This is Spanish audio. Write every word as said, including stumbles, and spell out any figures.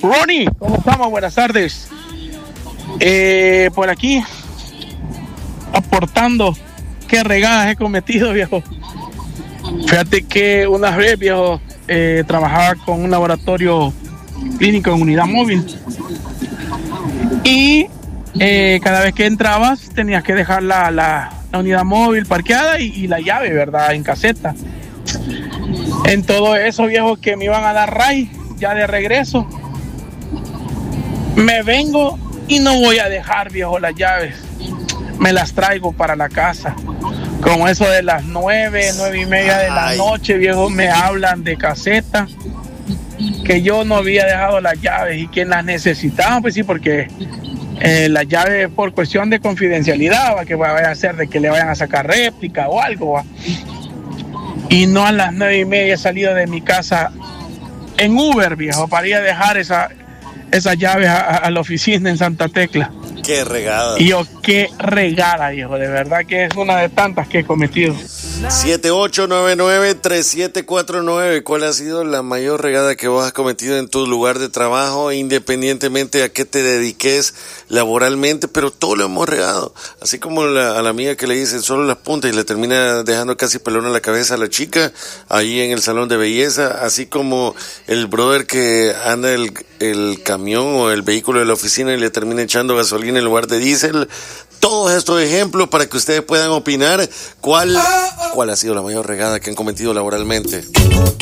Ronnie, ¿cómo estamos? Buenas tardes. Eh, por aquí, aportando qué regadas he cometido, viejo. Fíjate que una vez, viejo, eh, trabajaba con un laboratorio clínico en unidad móvil. Y eh, cada vez que entrabas tenías que dejar la, la, la unidad móvil parqueada y, y la llave, ¿verdad? En caseta. En todo eso, viejo, que me iban a dar ray ya de regreso. Me vengo y no voy a dejar, viejo, las llaves. Me las traigo para la casa. Como eso de las nueve, nueve y media de la noche, viejo, me hablan de caseta. Que yo no había dejado las llaves y que las necesitaban, pues sí, porque eh, las llaves por cuestión de confidencialidad, ¿va? Que vaya a ser de que le vayan a sacar réplica o algo, ¿va? Y no a las nueve y media he salido de mi casa en Uber, viejo, para ir a dejar esa, esas llaves a, a la oficina en Santa Tecla. Qué regada. Y yo, qué regada, viejo, de verdad que es una de tantas que he cometido. siete ocho nueve nueve tres siete cuatro nueve. ¿Cuál ha sido la mayor regada que vos has cometido en tu lugar de trabajo, independientemente a qué te dediques laboralmente? Pero todo lo hemos regado. Así como la, a la amiga que le dicen solo las puntas y le termina dejando casi pelón en la cabeza a la chica ahí en el salón de belleza. Así como el brother que anda el, el camión o el vehículo de la oficina y le termina echando gasolina en lugar de diésel. Todos estos ejemplos para que ustedes puedan opinar cuál, cuál ha sido la mayor regada que han cometido laboralmente.